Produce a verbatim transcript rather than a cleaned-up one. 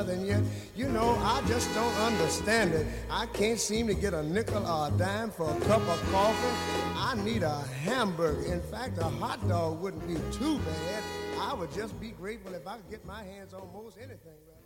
and yet, you know, I just don't understand it. I can't seem to get a nickel or a dime for a cup of coffee. I need a hamburger. In fact, a hot dog wouldn't be too bad. I would just be grateful if I could get my hands on most anything. Right?